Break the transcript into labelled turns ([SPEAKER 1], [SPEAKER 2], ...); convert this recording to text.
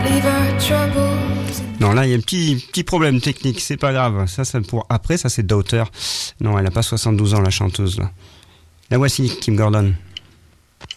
[SPEAKER 1] Non, là, il y a un petit problème technique, c'est pas grave. Ça pour après, ça c'est Daughter. Non, elle a pas 72 ans, la chanteuse, là. La voici, Kim Gordon.